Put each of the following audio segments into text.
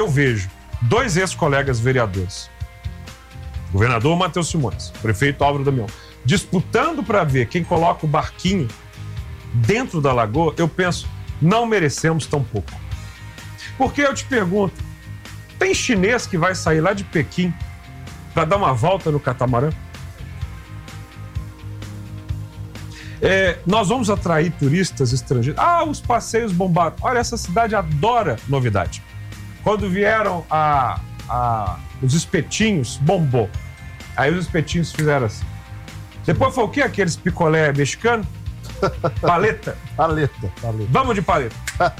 eu vejo 2 ex-colegas vereadores, o governador Matheus Simões, o prefeito Álvaro Damião, disputando para ver quem coloca o barquinho dentro da lagoa, eu penso, não merecemos tão pouco. Porque eu te pergunto, tem chinês que vai sair lá de Pequim para dar uma volta no catamarã? Nós vamos atrair turistas estrangeiros. Os passeios bombaram. Olha, essa cidade adora novidade. Quando vieram os espetinhos, bombou. Aí os espetinhos fizeram assim. Depois foi o quê? Aqueles picolé mexicano? Paleta. Paleta. Vamos de paleta.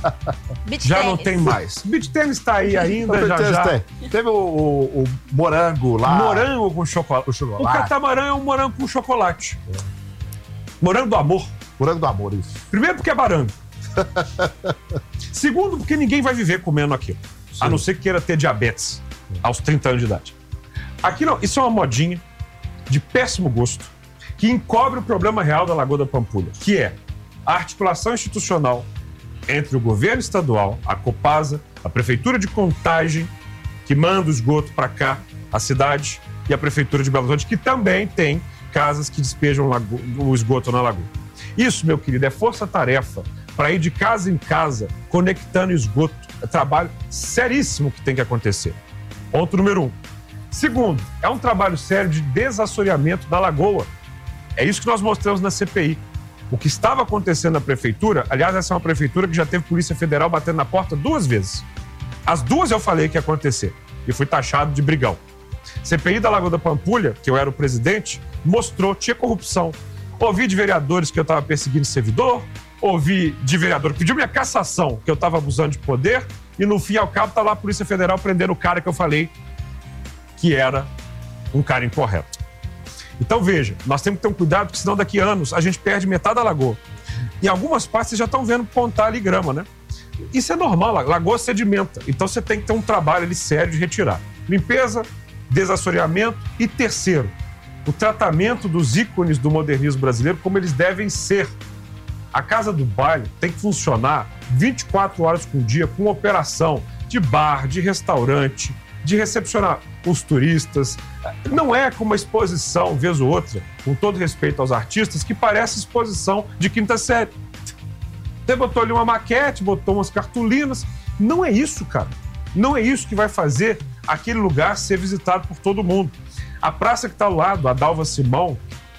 Já não tem mais. Beach tennis tá aí ainda, já. Teve o morango lá. Morango com chocolate. O catamarã é um morango com chocolate. Morango do amor. Morango do amor, isso. Primeiro porque é barango. Segundo porque ninguém vai viver comendo aquilo. Sim. A não ser que queira ter diabetes aos 30 anos de idade. Aqui não, isso é uma modinha de péssimo gosto que encobre o problema real da Lagoa da Pampulha, que é a articulação institucional entre o governo estadual, a Copasa, a Prefeitura de Contagem, que manda o esgoto para cá, a cidade, e a Prefeitura de Belo Horizonte, que também tem casas que despejam o esgoto na lagoa. Isso, meu querido, é força-tarefa para ir de casa em casa conectando esgoto. É trabalho seríssimo que tem que acontecer. Ponto número 1. Segundo, é um trabalho sério de desassoreamento da lagoa. É isso que nós mostramos na CPI. O que estava acontecendo na prefeitura, aliás, essa é uma prefeitura que já teve Polícia Federal batendo na porta 2 vezes. As 2 eu falei que ia acontecer e fui taxado de brigão. CPI da Lagoa da Pampulha, que eu era o presidente, mostrou, tinha corrupção. Ouvi de vereadores que eu estava perseguindo servidor, ouvi de vereador que pediu minha cassação, que eu estava abusando de poder, e no fim ao cabo está lá a Polícia Federal prendendo o cara que eu falei que era um cara incorreto. Então veja, nós temos que ter um cuidado, porque senão daqui a anos a gente perde metade da lagoa. Em algumas partes vocês já estão vendo pontar ali grama, né? Isso é normal, a lagoa sedimenta. Então você tem que ter um trabalho ali sério de retirar. Limpeza, desassoreamento e terceiro, o tratamento dos ícones do modernismo brasileiro como eles devem ser. A Casa do Baile tem que funcionar 24 horas por dia com operação de bar, de restaurante, de recepcionar os turistas. Não é com uma exposição, vez ou outra, com todo respeito aos artistas, que parece exposição de quinta série. Você botou ali uma maquete, botou umas cartolinas. Não é isso, cara. Não é isso que vai fazer aquele lugar ser visitado por todo mundo. A praça que está ao lado, a Dalva Simão,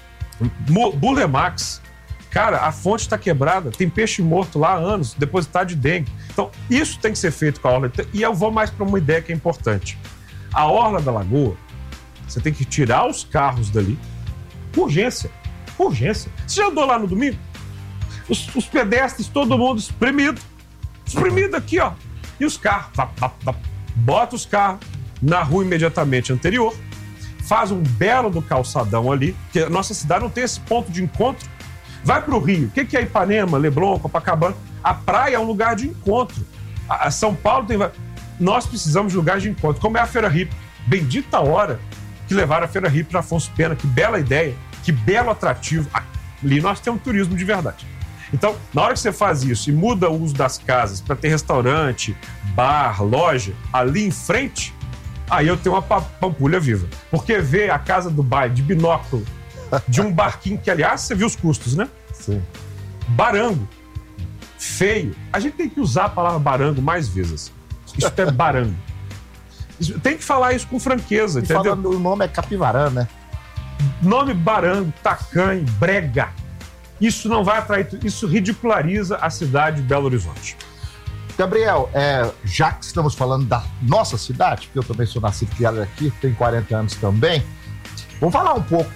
Bulemax, cara, a fonte está quebrada, tem peixe morto lá há anos, depositado de dengue. Então, isso tem que ser feito com a orla. E eu vou mais para uma ideia que é importante. A orla da lagoa, você tem que tirar os carros dali. Urgência. Urgência. Você já andou lá no domingo? Os pedestres, todo mundo espremido. Espremido aqui, ó. E os carros. Bota os carros na rua imediatamente anterior. Faz um belo do calçadão ali, porque a nossa cidade não tem esse ponto de encontro. Vai para o Rio. O que é Ipanema, Leblon, Copacabana? A praia é um lugar de encontro. A São Paulo tem... Nós precisamos de lugares de encontro, como é a Feira Hippie. Bendita hora que levaram a Feira Hippie para Afonso Pena. Que bela ideia, que belo atrativo. Ali nós temos turismo de verdade. Então, na hora que você faz isso e muda o uso das casas para ter restaurante, bar, loja, ali em frente, aí eu tenho uma Pampulha viva. Porque ver a Casa do Baile de binóculo, de um barquinho que, aliás, você viu os custos, né? Sim. Barango. Feio. A gente tem que usar a palavra barango mais vezes. Isso é barango. Tem que falar isso com franqueza, e entendeu? O nome é Capivarã, né? Nome barango, tacanho, brega. Isso não vai atrair... Isso ridiculariza a cidade de Belo Horizonte. Gabriel, já que estamos falando da nossa cidade, porque eu também sou nascido e criado aqui, tenho 40 anos também, vamos falar um pouco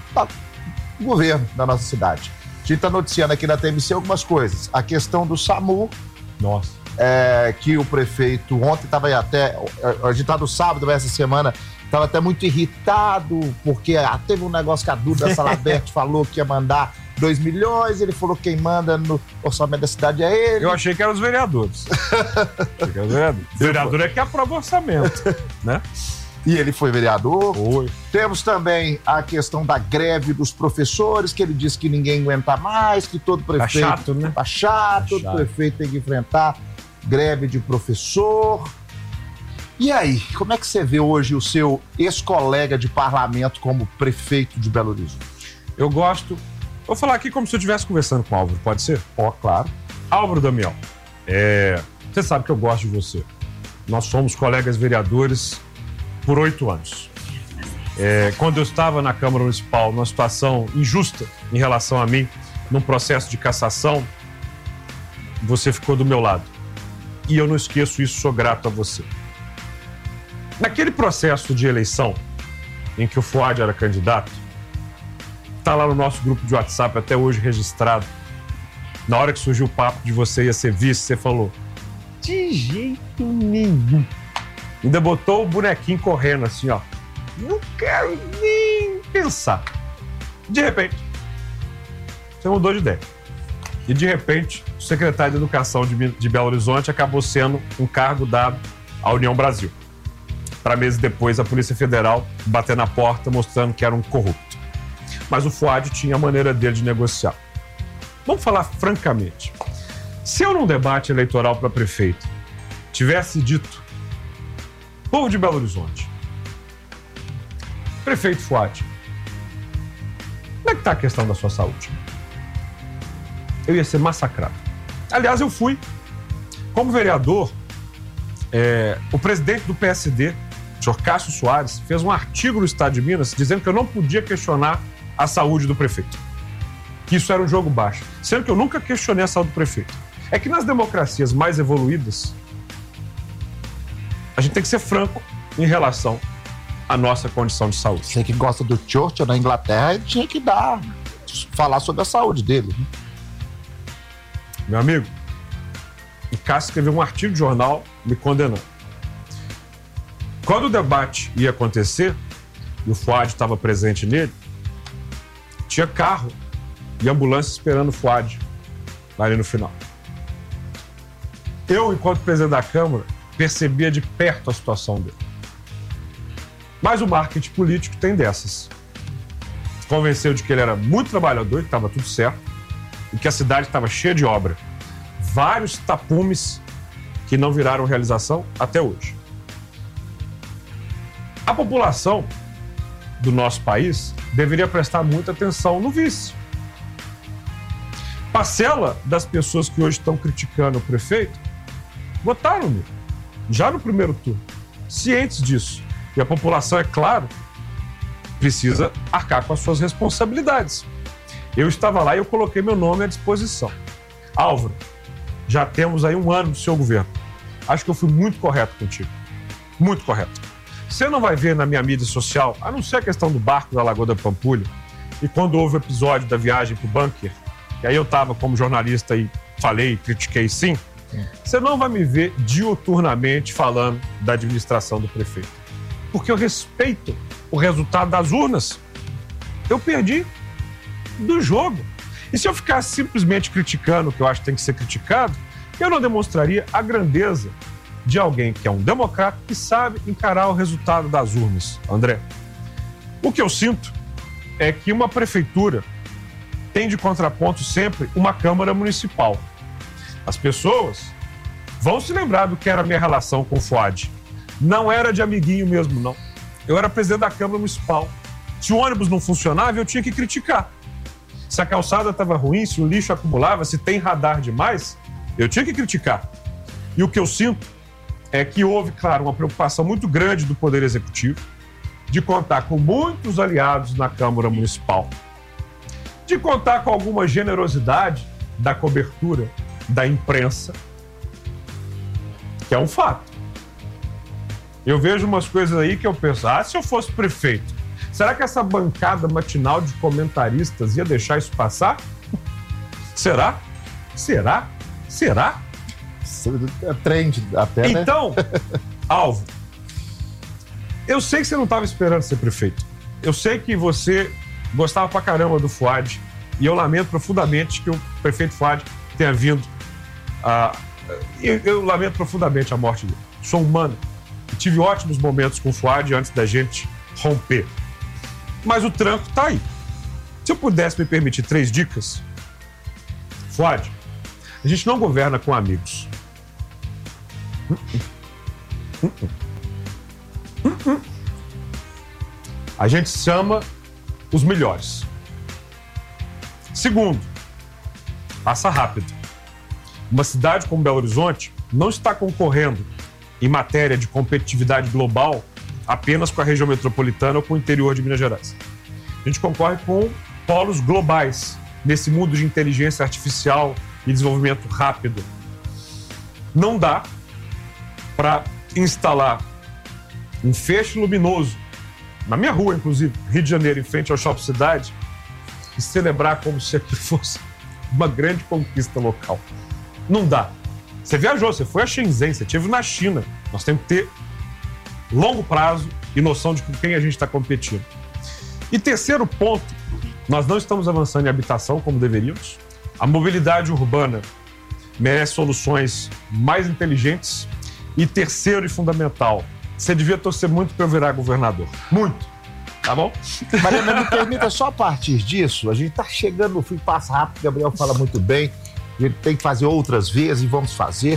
do governo da nossa cidade. A gente está noticiando aqui na TMC algumas coisas. A questão do SAMU. Nossa. Que o prefeito ontem estava até... A gente está no sábado, essa semana, estava até muito irritado, porque teve um negócio que a Duda Salabert falou que ia mandar 2 milhões, ele falou que quem manda no orçamento da cidade é ele. Eu achei que eram os vereadores. O vereador é que aprova o orçamento, né? E ele foi vereador. Foi. Temos também a questão da greve dos professores, que ele disse que ninguém aguenta mais, que todo prefeito... Tá chato, né? Tá chato, todo prefeito tem que enfrentar greve de professor. E aí, como é que você vê hoje o seu ex-colega de parlamento como prefeito de Belo Horizonte? Eu gosto... Vou falar aqui como se eu estivesse conversando com o Álvaro, pode ser? Claro. Álvaro Damião, você sabe que eu gosto de você. Nós somos colegas vereadores por 8 anos. Quando eu estava na Câmara Municipal, numa situação injusta em relação a mim, num processo de cassação, você ficou do meu lado. E eu não esqueço isso, sou grato a você. Naquele processo de eleição, em que o Fuad era candidato, está lá no nosso grupo de WhatsApp, até hoje registrado. Na hora que surgiu o papo de você ia ser vice, você falou: de jeito nenhum. Ainda botou o bonequinho correndo assim, ó. Não quero nem pensar. De repente, você mudou de ideia. E de repente, o secretário de Educação de Belo Horizonte acabou sendo um cargo dado à União Brasil. Para meses depois, a Polícia Federal bater na porta mostrando que era um corrupto. Mas o Fuad tinha a maneira dele de negociar. Vamos falar francamente. Se eu num debate eleitoral para prefeito tivesse dito: povo de Belo Horizonte, prefeito Fuad, como é que está a questão da sua saúde? Eu ia ser massacrado. Aliás, eu fui. Como vereador, o presidente do PSD, o senhor Cássio Soares, fez um artigo no Estado de Minas dizendo que eu não podia questionar a saúde do prefeito. Que isso era um jogo baixo. Sendo que eu nunca questionei a saúde do prefeito. É que nas democracias mais evoluídas, a gente tem que ser franco em relação à nossa condição de saúde. Você que gosta do Churchill na Inglaterra, ele tinha que falar sobre a saúde dele. Né? Meu amigo, o Cássio escreveu um artigo de jornal me condenando. Quando o debate ia acontecer, e o Fuad estava presente nele, tinha carro e ambulância esperando o Fuad ali no final. Eu, enquanto presidente da Câmara, percebia de perto a situação dele. Mas o marketing político tem dessas. Convenceu de que ele era muito trabalhador, que estava tudo certo, e que a cidade estava cheia de obra. Vários tapumes que não viraram realização até hoje. A população do nosso país deveria prestar muita atenção no vice. Parcela das pessoas que hoje estão criticando o prefeito votaram nele, já no primeiro turno, cientes disso. E a população, é claro, precisa arcar com as suas responsabilidades. Eu estava lá e eu coloquei meu nome à disposição. Álvaro, já temos aí 1 ano do seu governo. Acho que eu fui muito correto contigo. Muito correto. Você não vai ver na minha mídia social, a não ser a questão do barco da Lagoa da Pampulha, e quando houve o episódio da viagem para o bunker, e aí eu estava como jornalista e falei, critiquei sim, você não vai me ver diuturnamente falando da administração do prefeito. Porque eu respeito o resultado das urnas. Eu perdi do jogo. E se eu ficasse simplesmente criticando o que eu acho que tem que ser criticado, eu não demonstraria a grandeza de alguém que é um democrata e sabe encarar o resultado das urnas, André. O que eu sinto é que uma prefeitura tem de contraponto sempre uma Câmara Municipal. As pessoas vão se lembrar do que era a minha relação com o Fuad. Não era de amiguinho mesmo, não. Eu era presidente da Câmara Municipal. Se o ônibus não funcionava, eu tinha que criticar. Se a calçada estava ruim, se o lixo acumulava, se tem radar demais, eu tinha que criticar. E o que eu sinto é que houve, claro, uma preocupação muito grande do Poder Executivo de contar com muitos aliados na Câmara Municipal, de contar com alguma generosidade da cobertura da imprensa, que é um fato. Eu vejo umas coisas aí que eu penso, se eu fosse prefeito, será que essa bancada matinal de comentaristas ia deixar isso passar? Será? Será? Será? É trend até, né? Então, Alvo, eu sei que você não estava esperando ser prefeito. Eu sei que você gostava pra caramba do Fuad e eu lamento profundamente que o prefeito Fuad tenha vindo eu lamento profundamente a morte dele. Sou humano e tive ótimos momentos com o Fuad antes da gente romper. Mas o tranco tá aí. Se eu pudesse me permitir 3 dicas, Fuad, a gente não governa com amigos. A gente chama os melhores. Segundo, passa rápido. Uma cidade como Belo Horizonte não está concorrendo em matéria de competitividade global apenas com a região metropolitana ou com o interior de Minas Gerais. A gente concorre com polos globais nesse mundo de inteligência artificial e desenvolvimento rápido. Não dá para instalar um feixe luminoso na minha rua, inclusive, Rio de Janeiro, em frente ao Shopping Cidade, e celebrar como se aquilo fosse uma grande conquista local. Não dá. Você viajou, você foi a Shenzhen, você esteve na China. Nós temos que ter longo prazo e noção de com quem a gente está competindo. E terceiro ponto, nós não estamos avançando em habitação como deveríamos. A mobilidade urbana merece soluções mais inteligentes. E terceiro e fundamental, você devia torcer muito para eu virar governador. Muito. Tá bom? Mariana, me permita só a partir disso, a gente tá chegando no fim, passa rápido, o Gabriel fala muito bem, a gente tem que fazer outras vezes e vamos fazer.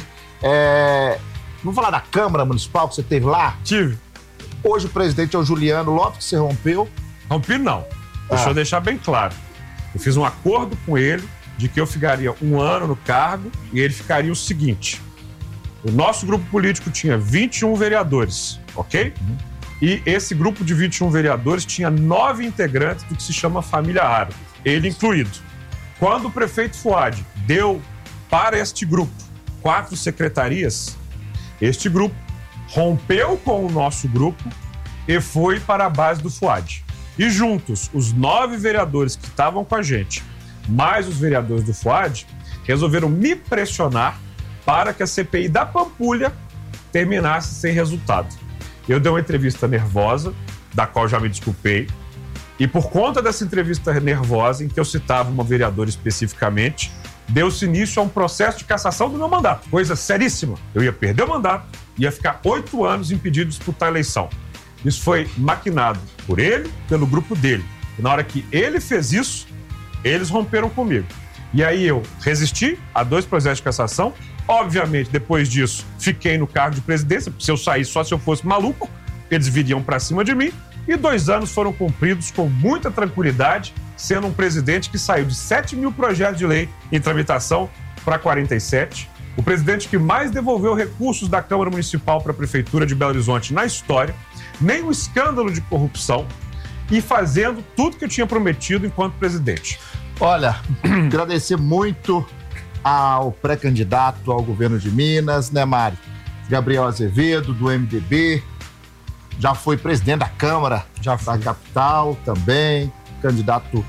Vamos falar da Câmara Municipal que você teve lá? Tive. Hoje o presidente é o Juliano Lopes, que você rompeu. Rompi não. Deixa eu deixar bem claro. Eu fiz um acordo com ele de que eu ficaria 1 ano no cargo e ele ficaria o seguinte. O nosso grupo político tinha 21 vereadores, ok? E esse grupo de 21 vereadores tinha 9 integrantes do que se chama família árabe, ele incluído. Quando o prefeito Fuad deu para este grupo 4 secretarias, este grupo rompeu com o nosso grupo e foi para a base do Fuad. E juntos, os 9 vereadores que estavam com a gente, mais os vereadores do Fuad, resolveram me pressionar para que a CPI da Pampulha terminasse sem resultado. Eu dei uma entrevista nervosa, da qual já me desculpei, e por conta dessa entrevista nervosa, em que eu citava uma vereadora especificamente, deu-se início a um processo de cassação do meu mandato. Coisa seríssima. Eu ia perder o mandato, ia ficar 8 anos impedido de disputar a eleição. Isso foi maquinado por ele, pelo grupo dele. E na hora que ele fez isso, eles romperam comigo. E aí eu resisti a 2 processos de cassação. Obviamente, depois disso, fiquei no cargo de presidência, porque se eu saísse só se eu fosse maluco, eles viriam para cima de mim. E 2 anos foram cumpridos com muita tranquilidade, sendo um presidente que saiu de 7 mil projetos de lei em tramitação para 47. O presidente que mais devolveu recursos da Câmara Municipal para a Prefeitura de Belo Horizonte na história, nenhum escândalo de corrupção e fazendo tudo que eu tinha prometido enquanto presidente. Olha, agradecer muito ao pré-candidato ao governo de Minas, né, Mário? Gabriel Azevedo, do MDB, já foi presidente da Câmara da capital também, candidato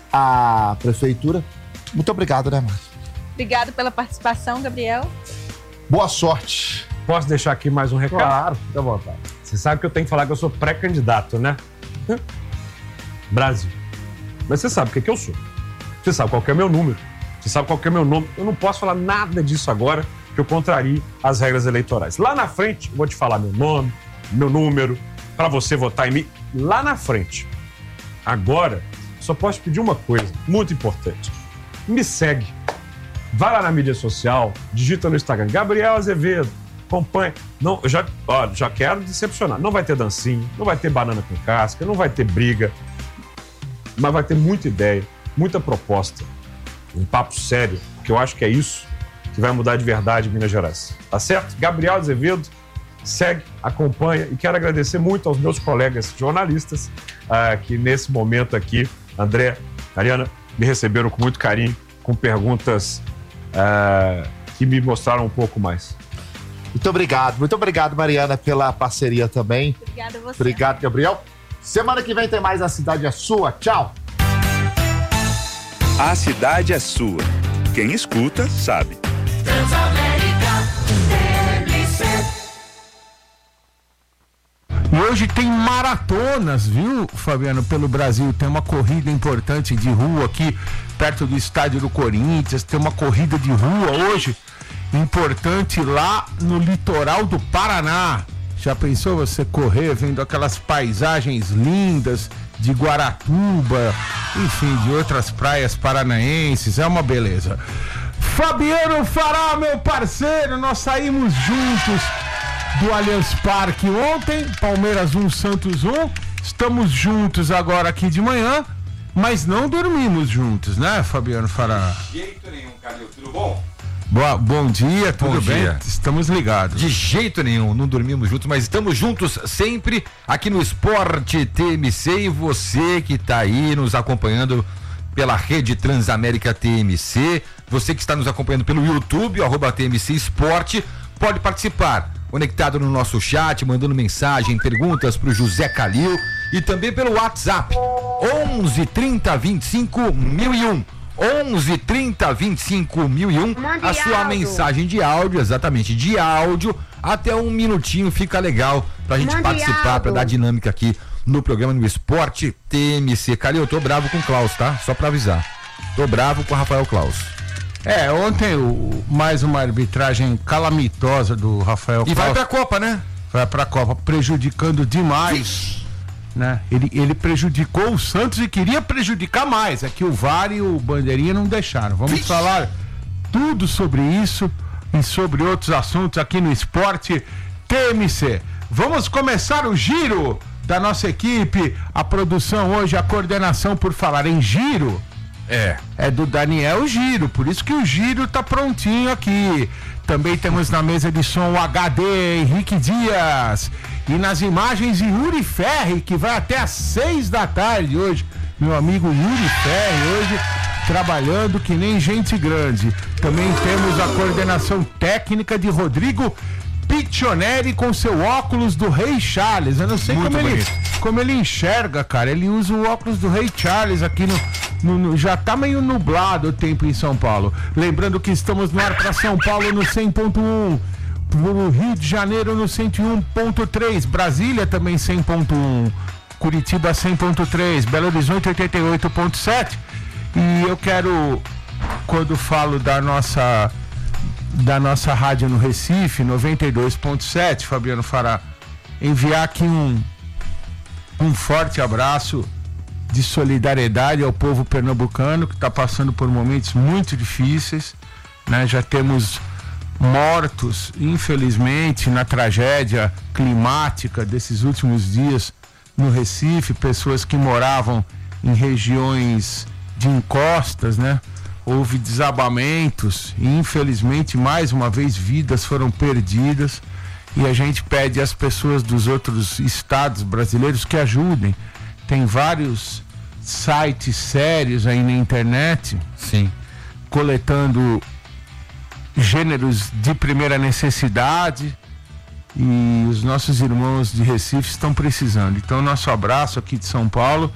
à prefeitura. Muito obrigado, né, Mário? Obrigado pela participação, Gabriel. Boa sorte. Posso deixar aqui mais um recado? Claro, fica à vontade. Você sabe que eu tenho que falar que eu sou pré-candidato, né? Brasil. Mas você sabe o que eu sou. Você sabe qual que é o meu número. Você sabe qual que é o meu nome. Eu não posso falar nada disso agora, que eu contrarie as regras eleitorais. Lá na frente, eu vou te falar meu nome, meu número, para você votar em mim. Lá na frente. Agora, só posso pedir uma coisa muito importante. Me segue. Vai lá na mídia social, digita no Instagram, Gabriel Azevedo, acompanha. Não, eu já quero decepcionar. Não vai ter dancinha, não vai ter banana com casca, não vai ter briga, mas vai ter muita ideia, muita proposta, um papo sério, porque eu acho que é isso que vai mudar de verdade em Minas Gerais. Tá certo? Gabriel Azevedo, segue, acompanha, e quero agradecer muito aos meus colegas jornalistas que nesse momento aqui, André, Mariana, me receberam com muito carinho, com perguntas que me mostraram um pouco mais. Muito obrigado, Mariana, pela parceria também. Obrigada a você. Obrigado, Gabriel. Semana que vem tem mais A Cidade é Sua. Tchau. A Cidade é Sua. Quem escuta, sabe. E hoje tem maratonas, viu, Fabiano, pelo Brasil. Tem uma corrida importante de rua aqui, perto do estádio do Corinthians. Tem uma corrida de rua hoje, importante lá no litoral do Paraná. Já pensou você correr vendo aquelas paisagens lindas de Guaratuba, enfim, de outras praias paranaenses? É uma beleza. Fabiano Fará, meu parceiro, nós saímos juntos do Allianz Parque ontem, Palmeiras 1, Santos 1. Estamos juntos agora aqui de manhã, mas não dormimos juntos, né, Fabiano Fará? De jeito nenhum, Calil, tudo bom? Bom dia, tudo bem? Dia. Estamos ligados. De jeito nenhum, não dormimos juntos, mas estamos juntos sempre aqui no Esporte TMC, e você que está aí nos acompanhando pela rede Transamérica TMC, você que está nos acompanhando pelo YouTube, @TMC Esporte, pode participar, conectado no nosso chat, mandando mensagem, perguntas para o José Calil, e também pelo WhatsApp, 11 30 25 1001. 11 30 25 1001, a sua mensagem de áudio, exatamente, de áudio, até 1 minutinho, fica legal pra gente participar, pra dar dinâmica aqui no programa no Esporte TMC. Calil, eu tô bravo com o Klaus, tá? Só pra avisar. Tô bravo com o Rafael Klaus. Ontem mais uma arbitragem calamitosa do Rafael Klaus. E vai pra Copa, né? Vai pra Copa, prejudicando demais. Né? Ele prejudicou o Santos e queria prejudicar mais. É que o VAR e o Bandeirinha não deixaram. Vamos falar tudo sobre isso e sobre outros assuntos aqui no Esporte TMC. Vamos começar o giro da nossa equipe. A produção hoje, a coordenação, por falar em giro, é do Daniel Giro. Por isso que o giro tá prontinho aqui. Também temos na mesa de som o HD Henrique Dias. E nas imagens, Yuri Ferri, que vai até às 6 da tarde hoje. Meu amigo Yuri Ferri, hoje trabalhando que nem gente grande. Também temos a coordenação técnica de Rodrigo Piccioneri com seu óculos do Rei Charles. Eu não sei como ele enxerga, cara. Ele usa o óculos do Rei Charles aqui já tá meio nublado o tempo em São Paulo. Lembrando que estamos no ar para São Paulo no 100.1. No Rio de Janeiro no 101.3, Brasília também 100.1, Curitiba 100.3, Belo Horizonte 88.7. E eu quero, quando falo da nossa rádio no Recife 92.7, Fabiano Fará, enviar aqui um forte abraço de solidariedade ao povo pernambucano que está passando por momentos muito difíceis, né? Já temos mortos, infelizmente, na tragédia climática desses últimos dias no Recife, pessoas que moravam em regiões de encostas, né? Houve desabamentos e, infelizmente, mais uma vez, vidas foram perdidas, e a gente pede às pessoas dos outros estados brasileiros que ajudem. Tem vários sites sérios aí na internet, sim, coletando gêneros de primeira necessidade, e os nossos irmãos de Recife estão precisando. Então, nosso abraço aqui de São Paulo,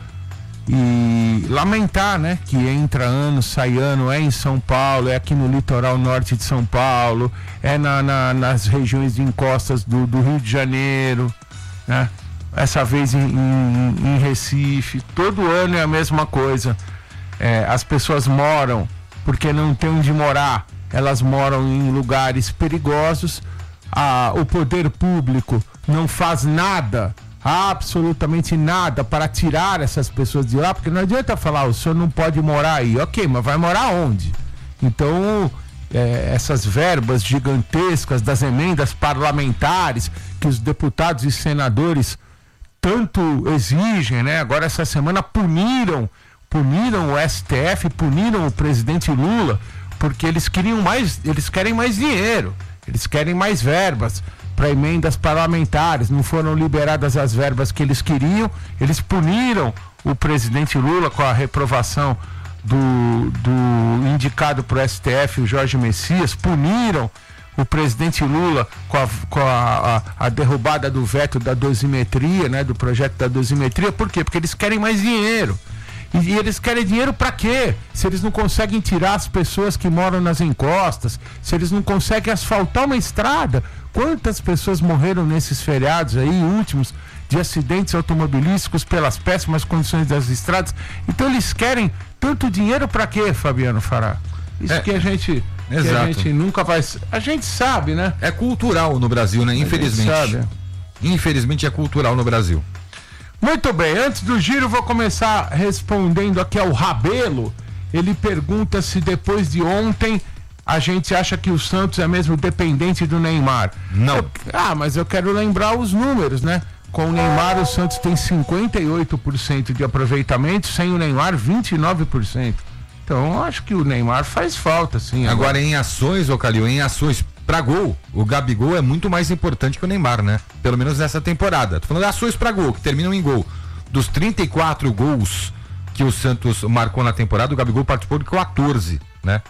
e lamentar, né, que entra ano, sai ano, é em São Paulo, é aqui no litoral norte de São Paulo, é nas regiões de encostas do Rio de Janeiro, né? Essa vez em Recife. Todo ano é a mesma coisa. As pessoas moram porque não tem onde morar. Elas moram em lugares perigosos. O poder público não faz nada, absolutamente nada, para tirar essas pessoas de lá, porque não adianta falar, o senhor não pode morar aí. Ok, mas vai morar onde? Então, essas verbas gigantescas das emendas parlamentares que os deputados e senadores tanto exigem, né? Agora, essa semana puniram o STF, puniram o presidente Lula, porque eles querem mais dinheiro, eles querem mais verbas para emendas parlamentares. Não foram liberadas as verbas que eles queriam, eles puniram o presidente Lula com a reprovação do indicado para o STF, o Jorge Messias, puniram o presidente Lula com a derrubada do veto da dosimetria, né, do projeto da dosimetria. Por quê? Porque eles querem mais dinheiro. E eles querem dinheiro para quê? Se eles não conseguem tirar as pessoas que moram nas encostas, se eles não conseguem asfaltar uma estrada. Quantas pessoas morreram nesses feriados aí últimos de acidentes automobilísticos pelas péssimas condições das estradas? Então eles querem tanto dinheiro para quê, Fabiano Fará? Isso que a gente nunca vai... A gente sabe, né? É cultural no Brasil, né? Infelizmente. Sabe. Infelizmente é cultural no Brasil. Muito bem, antes do giro vou começar respondendo aqui ao Rabelo. Ele pergunta se depois de ontem a gente acha que o Santos é mesmo dependente do Neymar. Não. Mas eu quero lembrar os números, né? Com o Neymar, o Santos tem 58% de aproveitamento, sem o Neymar, 29%. Então, eu acho que o Neymar faz falta, sim. Agora, em ações, ô Calil, em ações pra gol, o Gabigol é muito mais importante que o Neymar, né? Pelo menos nessa temporada. Tô falando de ações pra gol, que terminam em gol. Dos 34 gols que o Santos marcou na temporada, o Gabigol participou de 14, né?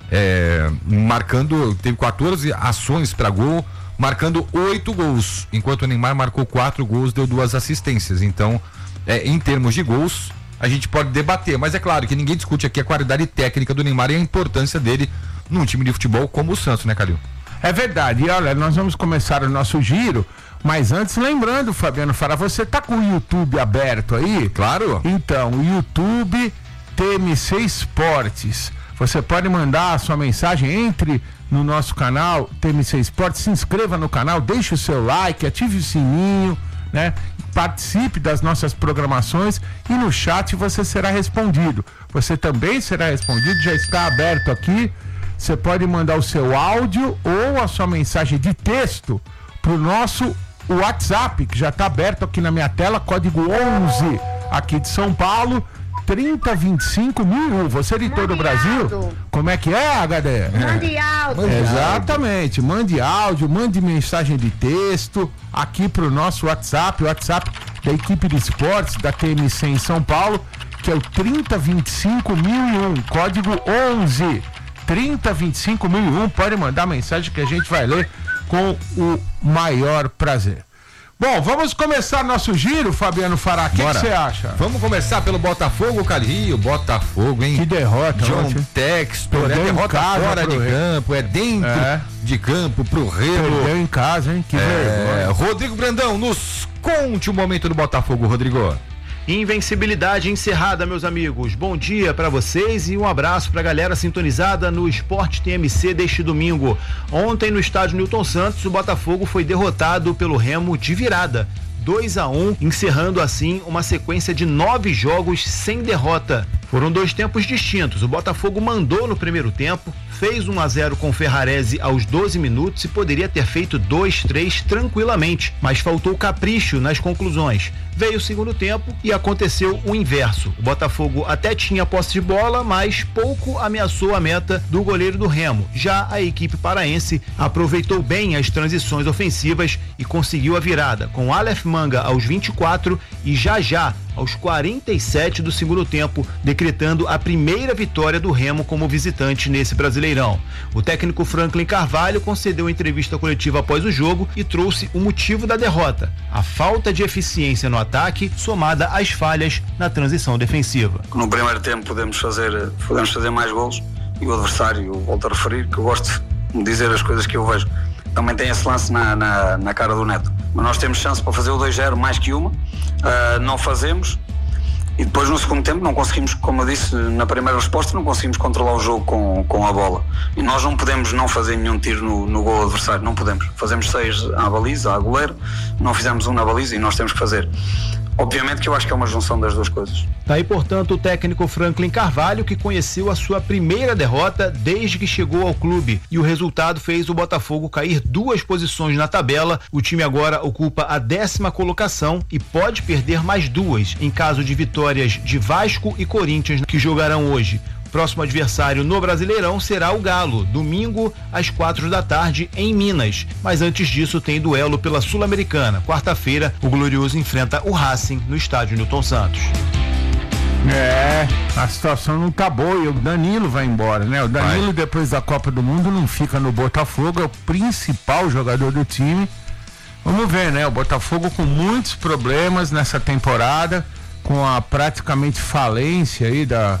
Teve 14 ações pra gol, marcando 8 gols, enquanto o Neymar marcou 4 gols, deu 2 assistências. Então, em termos de gols, a gente pode debater, mas é claro que ninguém discute aqui a qualidade técnica do Neymar e a importância dele num time de futebol como o Santos, né, Calil? É verdade. E olha, nós vamos começar o nosso giro, mas antes, lembrando, Fabiano Fara, você tá com o YouTube aberto aí? Claro. Então, o YouTube TMC Esportes. Você pode mandar a sua mensagem, entre no nosso canal TMC Esportes, se inscreva no canal, deixe o seu like, ative o sininho, né? Participe das nossas programações e no chat você será respondido. Você também será respondido, já está aberto aqui. Você pode mandar o seu áudio ou a sua mensagem de texto para o nosso WhatsApp, que já está aberto aqui na minha tela, código 11 aqui de São Paulo, 3025.001. Você de todo o Brasil, como é que é, HD? Mande áudio. Exatamente, mande áudio, mande mensagem de texto aqui pro nosso WhatsApp, o WhatsApp da equipe de esportes da TMC em São Paulo, que é o 3025.001, código 11 3025.001. Pode mandar mensagem que a gente vai ler com o maior prazer. Bom, vamos começar nosso giro, Fabiano Fará. O que você acha? Vamos começar pelo Botafogo, Calil. Botafogo, hein? Que derrota, John ontem. Textor, Perdeu derrota em casa fora de pro campo, dentro de campo pro Remo. Perdeu em casa, hein? Que vergonha. Rodrigo Brandão, nos conte o momento do Botafogo, Rodrigo. Invencibilidade encerrada, meus amigos. Bom dia pra vocês e um abraço pra galera sintonizada no Esporte TMC deste domingo. Ontem no estádio Newton Santos, o Botafogo foi derrotado pelo Remo de virada, 2-1, encerrando assim uma sequência de 9 jogos sem derrota. Foram 2 tempos distintos. O Botafogo mandou no primeiro tempo, fez 1-0 com o Ferrarese aos 12 minutos e poderia ter feito 2-3 tranquilamente, mas faltou capricho nas conclusões. Veio o segundo tempo e aconteceu o inverso. O Botafogo até tinha posse de bola, mas pouco ameaçou a meta do goleiro do Remo. Já a equipe paraense aproveitou bem as transições ofensivas e conseguiu a virada, com Aleph Manga aos 24 e Já aos 47 do segundo tempo, decretando a primeira vitória do Remo como visitante nesse Brasileirão. O técnico Franklin Carvalho concedeu entrevista coletiva após o jogo e trouxe o motivo da derrota: a falta de eficiência no ataque, somada às falhas na transição defensiva. No primeiro tempo podemos fazer mais gols e o adversário, eu volto a referir, que eu gosto de dizer as coisas que eu vejo, também tem esse lance na cara do Neto. Mas nós temos chance para fazer o 2-0 mais que uma, não fazemos, e depois no segundo tempo não conseguimos, como eu disse na primeira resposta, não conseguimos controlar o jogo com a bola. E nós não podemos não fazer nenhum tiro no gol adversário, não podemos. Fazemos 6 à baliza, à goleiro, não fizemos um na baliza e nós temos que fazer. Obviamente que eu acho que é uma junção das duas coisas. Tá aí, portanto, o técnico Franklin Carvalho, que conheceu a sua primeira derrota desde que chegou ao clube, e o resultado fez o Botafogo cair 2 posições na tabela. O time agora ocupa a 10ª colocação e pode perder mais 2 em caso de vitórias de Vasco e Corinthians, que jogarão hoje. Próximo adversário no Brasileirão será o Galo, domingo às 4 da tarde em Minas. Mas antes disso tem duelo pela Sul-Americana. Quarta-feira, o Glorioso enfrenta o Racing no estádio Newton Santos. A situação não tá boa e o Danilo vai embora, né? O Danilo, depois da Copa do Mundo, não fica no Botafogo, é o principal jogador do time. Vamos ver, né? O Botafogo com muitos problemas nessa temporada, com a praticamente falência aí da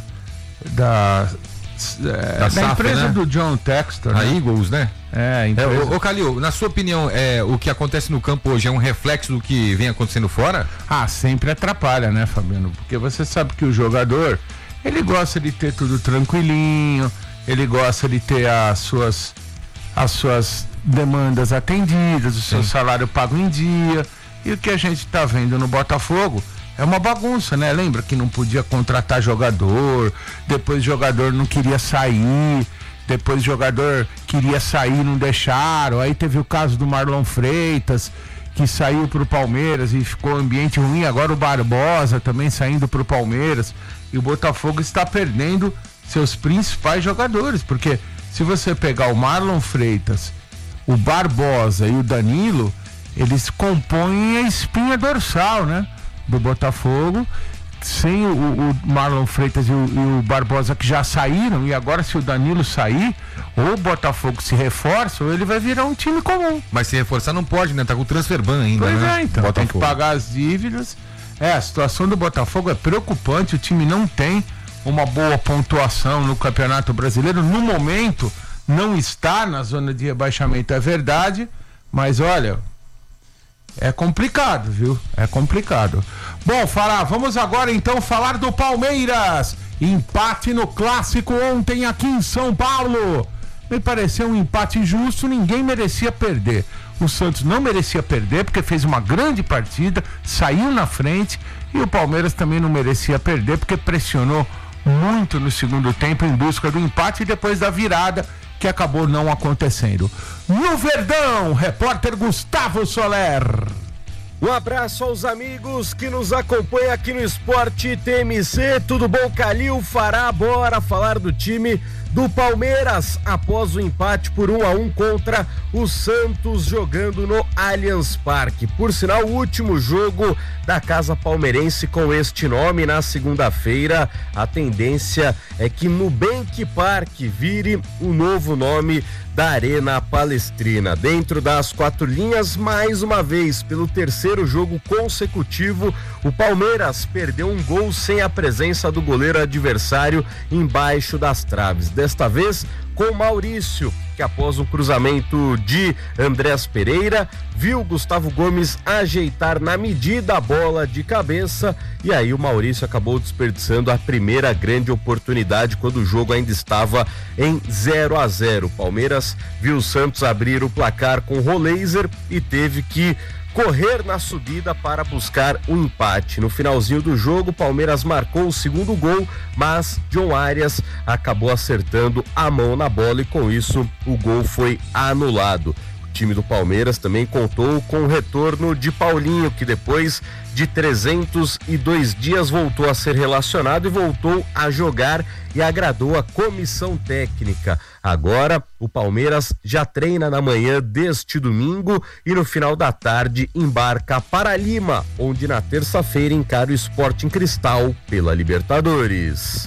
SAF, empresa, né? Do John Textor, a Eagles, né? Empresa. Ô Calil, na sua opinião, o que acontece no campo hoje é um reflexo do que vem acontecendo fora? Sempre atrapalha, né, Fabiano? Porque você sabe que o jogador, ele gosta de ter tudo tranquilinho, ele gosta de ter as suas demandas atendidas, o seu salário pago em dia. E o que a gente tá vendo no Botafogo é uma bagunça, né? Lembra que não podia contratar jogador, depois o jogador não queria sair, depois o jogador queria sair, não deixaram. Aí teve o caso do Marlon Freitas, que saiu pro Palmeiras e ficou ambiente ruim. Agora o Barbosa também saindo pro Palmeiras. E o Botafogo está perdendo seus principais jogadores, porque se você pegar o Marlon Freitas, o Barbosa e o Danilo, eles compõem a espinha dorsal, né, do Botafogo. Sem o Marlon Freitas e o Barbosa, que já saíram, e agora se o Danilo sair, ou o Botafogo se reforça, ou ele vai virar um time comum. Mas se reforçar não pode, né? Tá com o transfer ban ainda, pois né? Então Botafogo. tem que pagar as dívidas. A situação do Botafogo é preocupante, o time não tem uma boa pontuação no Campeonato Brasileiro, no momento não está na zona de rebaixamento, é verdade, mas olha, é complicado, viu? É complicado. Bom, Fará, vamos agora então falar do Palmeiras. Empate no clássico ontem aqui em São Paulo. Me pareceu um empate justo, ninguém merecia perder. O Santos não merecia perder porque fez uma grande partida, saiu na frente, e o Palmeiras também não merecia perder porque pressionou muito no segundo tempo em busca do empate e depois da virada, que acabou não acontecendo. No Verdão, repórter Gustavo Soler. Um abraço aos amigos que nos acompanham aqui no Esporte TMC. Tudo bom, Calil? Fará, bora falar do time do Palmeiras após o empate por 1-1 contra o Santos jogando no Allianz Parque. Por sinal, o último jogo da Casa Palmeirense com este nome na segunda-feira. A tendência é que Nubank Park vire o novo nome da Arena Palestrina. Dentro das quatro linhas, mais uma vez, pelo terceiro jogo consecutivo, o Palmeiras perdeu um gol sem a presença do goleiro adversário embaixo das traves. Desta vez com Maurício, que após um cruzamento de Andrés Pereira, viu Gustavo Gomes ajeitar na medida a bola de cabeça, e aí o Maurício acabou desperdiçando a primeira grande oportunidade quando o jogo ainda estava em 0-0. Palmeiras viu o Santos abrir o placar com Roleiser e teve que correr na subida para buscar o empate. No finalzinho do jogo, o Palmeiras marcou o segundo gol, mas John Arias acabou acertando a mão na bola e com isso o gol foi anulado. O time do Palmeiras também contou com o retorno de Paulinho, que depois de 302 dias voltou a ser relacionado e voltou a jogar e agradou a comissão técnica. Agora o Palmeiras já treina na manhã deste domingo e no final da tarde embarca para Lima, onde na terça-feira encara o Sporting Cristal pela Libertadores.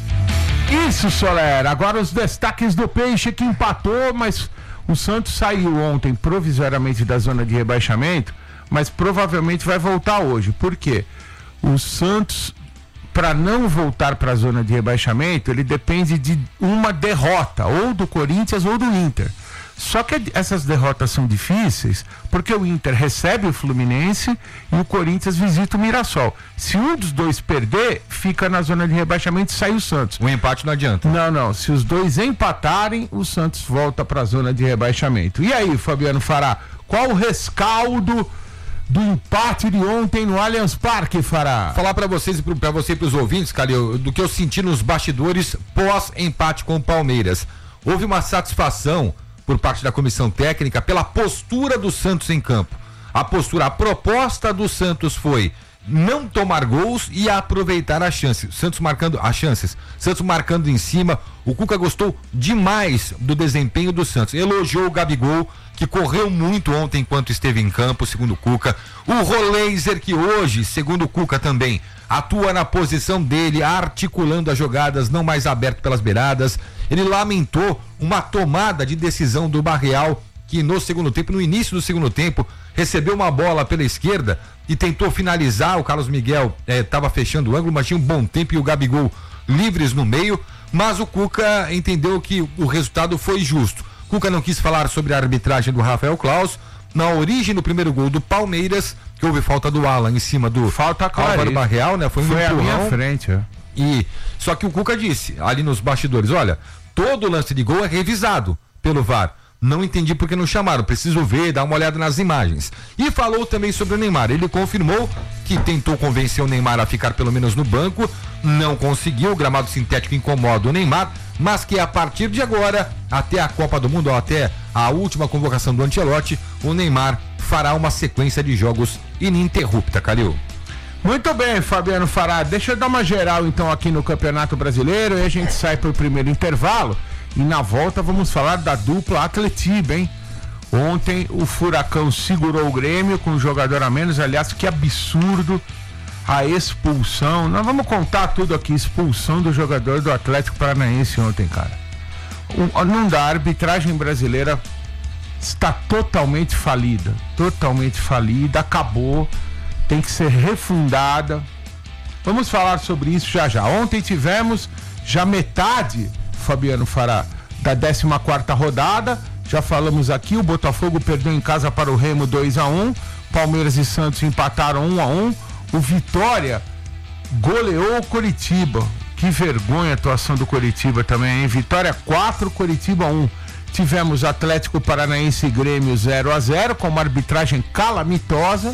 Isso, Soler. Agora os destaques do Peixe, que empatou, mas o Santos saiu ontem provisoriamente da zona de rebaixamento, mas provavelmente vai voltar hoje. Por quê? O Santos, para não voltar para a zona de rebaixamento, ele depende de uma derrota, ou do Corinthians ou do Inter. Só que essas derrotas são difíceis, porque o Inter recebe o Fluminense e o Corinthians visita o Mirassol. Se um dos dois perder, fica na zona de rebaixamento e sai o Santos. O empate não adianta. Não. Se os dois empatarem, o Santos volta para a zona de rebaixamento. E aí, Fabiano Fará, qual o rescaldo do empate de ontem no Allianz Parque, Fará? Falar para vocês, para você e para os ouvintes, Calil, do que eu senti nos bastidores pós-empate com o Palmeiras. Houve uma satisfação por parte da comissão técnica pela postura do Santos em campo. A proposta do Santos foi não tomar gols e aproveitar as chances. Santos marcando em cima. O Cuca gostou demais do desempenho do Santos. Elogiou o Gabigol, que correu muito ontem enquanto esteve em campo, segundo o Cuca. O Roleiser, que hoje, segundo o Cuca também, atua na posição dele, articulando as jogadas, não mais aberto pelas beiradas. Ele lamentou uma tomada de decisão do Barreal, que no início do segundo tempo, recebeu uma bola pela esquerda e tentou finalizar. O Carlos Miguel estava fechando o ângulo, mas tinha um bom tempo e o Gabigol livres no meio, mas o Cuca entendeu que o resultado foi justo. Cuca não quis falar sobre a arbitragem do Rafael Claus. Na origem do primeiro gol do Palmeiras, que houve falta do Alan em cima do Álvaro Barreal, né? Foi um empurrão. A minha frente, Só que o Cuca disse ali nos bastidores, olha, todo lance de gol é revisado pelo VAR. Não entendi porque não chamaram, preciso ver, dar uma olhada nas imagens. E falou também sobre o Neymar. Ele confirmou que tentou convencer o Neymar a ficar pelo menos no banco, não conseguiu, o gramado sintético incomoda o Neymar, mas que a partir de agora, até a Copa do Mundo, até a última convocação do Ancelotti, o Neymar fará uma sequência de jogos ininterrupta, Calil. Muito bem, Fabiano Fará. Deixa eu dar uma geral então aqui no Campeonato Brasileiro e a gente sai para o primeiro intervalo e na volta vamos falar da dupla Atletiba, hein? Ontem o Furacão segurou o Grêmio com um jogador a menos, aliás, que absurdo a expulsão. Nós vamos contar tudo aqui, expulsão do jogador do Atlético Paranaense ontem, cara. Não dá, a arbitragem brasileira está totalmente falida, acabou, tem que ser refundada. Vamos falar sobre isso já. Ontem tivemos já metade, Fabiano Fará, da 14ª rodada. Já falamos aqui, o Botafogo perdeu em casa para o Remo 2-1, Palmeiras e Santos empataram 1-1, o Vitória goleou o Coritiba. Que vergonha a atuação do Coritiba também, hein? Vitória 4, Coritiba 1. Tivemos Atlético Paranaense e Grêmio 0-0, com uma arbitragem calamitosa.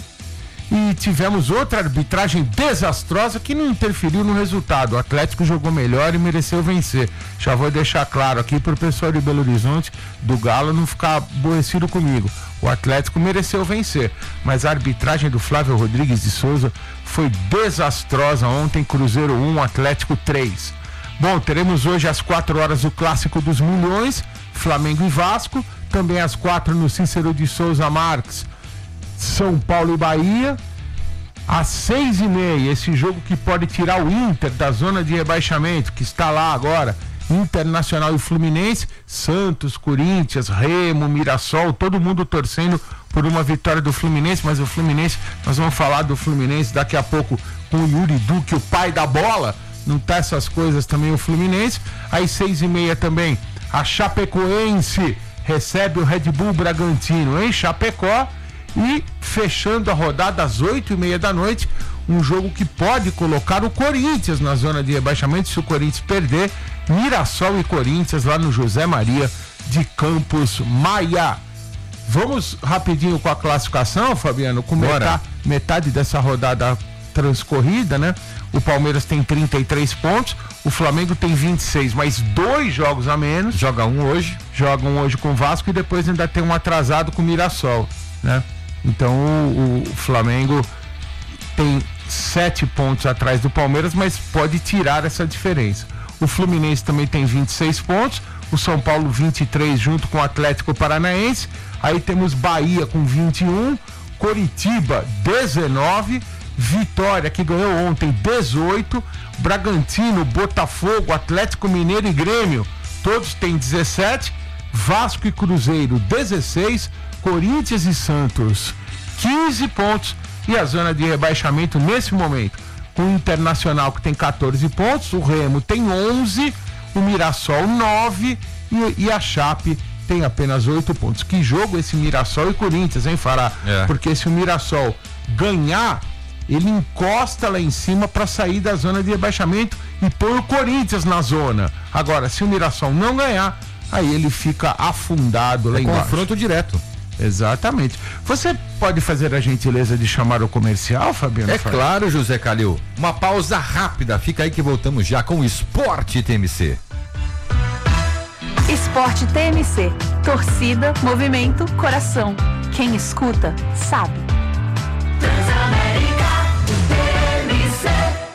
E tivemos outra arbitragem desastrosa que não interferiu no resultado. O Atlético jogou melhor e mereceu vencer. Já vou deixar claro aqui para o pessoal de Belo Horizonte, do Galo, não ficar aborrecido comigo. O Atlético mereceu vencer, mas a arbitragem do Flávio Rodrigues de Souza foi desastrosa ontem. Cruzeiro 1, Atlético 3. Bom, teremos hoje às 4 horas o Clássico dos Milhões, Flamengo e Vasco. Também às 4 no Cícero de Souza Marques, São Paulo e Bahia. Às 6h30, esse jogo que pode tirar o Inter da zona de rebaixamento, que está lá agora, Internacional e Fluminense, Santos, Corinthians, Remo, Mirassol, todo mundo torcendo por uma vitória do Fluminense, mas o Fluminense, nós vamos falar do Fluminense daqui a pouco com o Yuri Duque, o pai da bola, não tá essas coisas também o Fluminense. Às 6h30 também, a Chapecoense recebe o Red Bull Bragantino em Chapecó. E fechando a rodada às 8h30 da noite, um jogo que pode colocar o Corinthians na zona de rebaixamento se o Corinthians perder. Mirassol e Corinthians lá no José Maria de Campos Maia. Vamos rapidinho com a classificação, Fabiano, com metade dessa rodada transcorrida, né? O Palmeiras tem 33 pontos, o Flamengo tem 26, mais 2 jogos a menos. Jogam hoje com o Vasco e depois ainda tem um atrasado com o Mirassol, né? Então o Flamengo tem 7 pontos atrás do Palmeiras, mas pode tirar essa diferença. O Fluminense também tem 26 pontos, o São Paulo 23 junto com o Atlético Paranaense. Aí temos Bahia com 21, Coritiba 19, Vitória, que ganhou ontem, 18, Bragantino, Botafogo, Atlético Mineiro e Grêmio, todos têm 17, Vasco e Cruzeiro 16, Corinthians e Santos 15 pontos e a zona de rebaixamento nesse momento com o Internacional, que tem 14 pontos, o Remo tem 11, o Mirassol 9 e a Chape tem apenas 8 pontos. Que jogo esse Mirassol e Corinthians, hein, Fará? Porque se o Mirassol ganhar, ele encosta lá em cima para sair da zona de rebaixamento e põe o Corinthians na zona. Agora, se o Mirassol não ganhar, aí ele fica afundado lá embaixo. Confronto direto. Exatamente. Você pode fazer a gentileza de chamar o comercial, Fabiano? É claro, José Calil. Uma pausa rápida, fica aí que voltamos já com o Esporte TMC. Esporte TMC. Torcida, movimento, coração. Quem escuta, sabe. Transamérica TMC.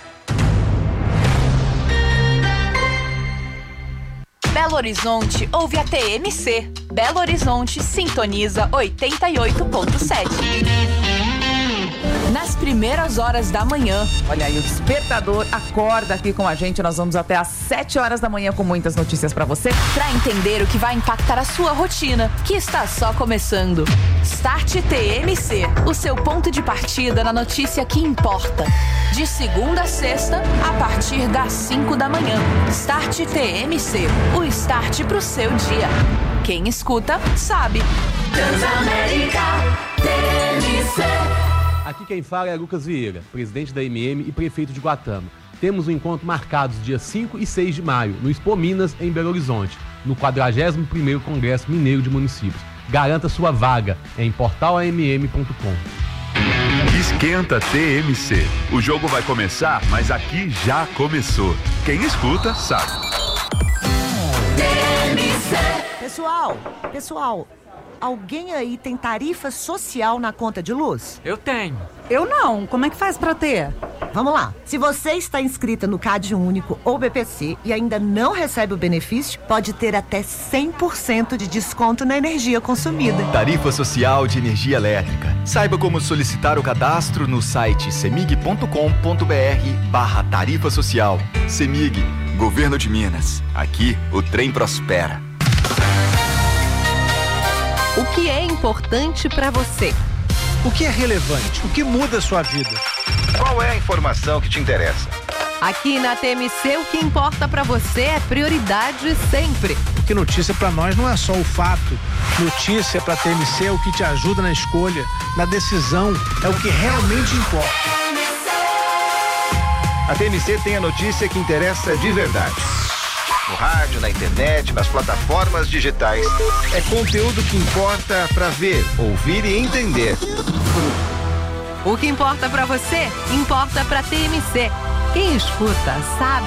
Belo Horizonte ouve a TMC. Belo Horizonte sintoniza 88.7. Nas primeiras horas da manhã. Olha aí, o despertador acorda aqui com a gente. Nós vamos até às 7 horas da manhã com muitas notícias pra você. Pra entender o que vai impactar a sua rotina, que está só começando. Start TMC, o seu ponto de partida na notícia que importa. De segunda a sexta, a partir das 5 da manhã. Start TMC, o start pro seu dia. Quem escuta, sabe. Transamérica TMC. Aqui quem fala é Lucas Vieira, presidente da MM e prefeito de Guatama. Temos um encontro marcado dias 5 e 6 de maio, no Expo Minas, em Belo Horizonte, no 41º Congresso Mineiro de Municípios. Garanta sua vaga em portalamm.com. Esquenta TMC. O jogo vai começar, mas aqui já começou. Quem escuta, sabe. Pessoal, alguém aí tem tarifa social na conta de luz? Eu tenho. Eu não. Como é que faz pra ter? Vamos lá. Se você está inscrita no CAD Único ou BPC e ainda não recebe o benefício, pode ter até 100% de desconto na energia consumida. Tarifa Social de Energia Elétrica. Saiba como solicitar o cadastro no site cemig.com.br/tarifa social. Cemig, Governo de Minas. Aqui o trem prospera. O que é importante para você? O que é relevante? O que muda a sua vida? Qual é a informação que te interessa? Aqui na TMC, o que importa para você é prioridade sempre. Porque notícia para nós não é só o fato. Notícia para TMC é o que te ajuda na escolha, na decisão, é o que realmente importa. A TMC tem a notícia que interessa de verdade. No rádio, na internet, nas plataformas digitais. É conteúdo que importa para ver, ouvir e entender. O que importa pra você, importa pra TMC. Quem escuta, sabe.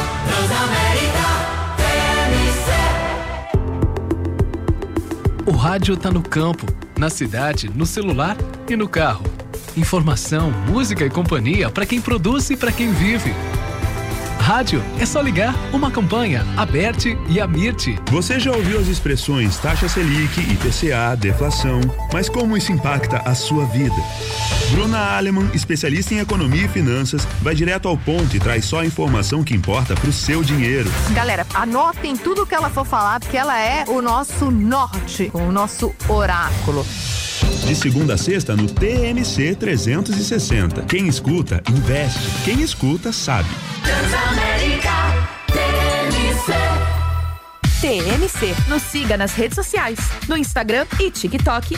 O rádio tá no campo, na cidade, no celular e no carro. Informação, música e companhia pra quem produz e pra quem vive. Rádio é só ligar uma campanha, a Bert e a Mirti. Você já ouviu as expressões taxa Selic, IPCA, deflação, mas como isso impacta a sua vida? Bruna Alemann, especialista em economia e finanças, vai direto ao ponto e traz só a informação que importa pro seu dinheiro. Galera, anotem tudo que ela for falar, porque ela é o nosso norte, o nosso oráculo. De segunda a sexta no TMC 360. Quem escuta, investe. Quem escuta, sabe. Transamérica TMC. TMC. Nos siga nas redes sociais, no Instagram e TikTok,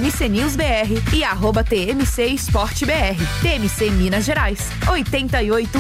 @TMCNewsBR e @TMC Esporte BR. TMC Minas Gerais, 88